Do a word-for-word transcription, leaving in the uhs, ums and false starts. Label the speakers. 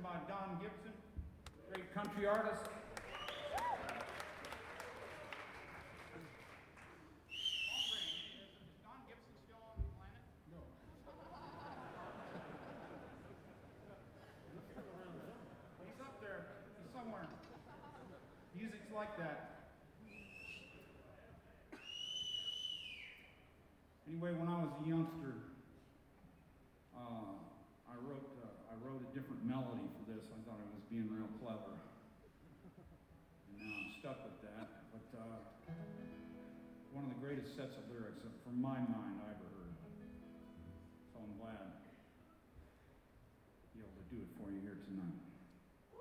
Speaker 1: by Don Gibson, great country artist. Is Don Gibson still on the planet? No. He's up there. He's somewhere. Music's like that. Anyway, when I was a youngster, uh, I wrote uh, I wrote a different melody for this. I thought I was being real clever, and now I'm stuck with that. But uh, one of the greatest sets of lyrics, from my mind, I ever heard. So I'm glad.